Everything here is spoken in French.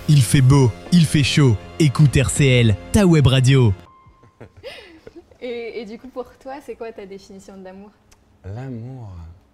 Il fait beau, il fait chaud. Écoute RCL, ta web radio. Et du coup, pour toi, c'est quoi ta définition de l'amour ? L'amour.